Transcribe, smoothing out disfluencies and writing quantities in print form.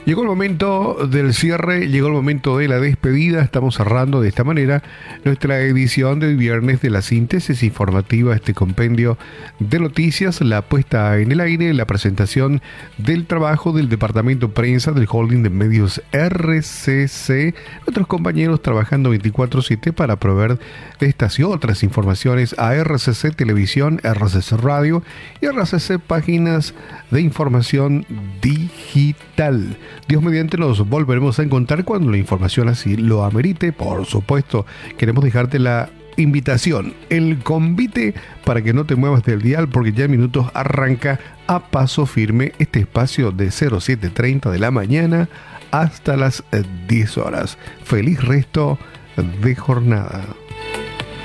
Llegó el momento del cierre, llegó el momento de la despedida. Estamos cerrando de esta manera nuestra edición del viernes de la síntesis informativa, este compendio de noticias, la puesta en el aire, la presentación del trabajo del Departamento Prensa del Holding de Medios RCC, nuestros compañeros trabajando 24/7 para proveer de estas y otras informaciones a RCC Televisión, RCC Radio y RCC Páginas de Información Digital. Dios mediante nos volveremos a encontrar cuando la información así lo amerite. Por supuesto, queremos dejarte la invitación, el convite para que no te muevas del dial, porque ya en minutos arranca a paso firme este espacio de 07:30 de la mañana hasta las 10 horas. Feliz resto de jornada.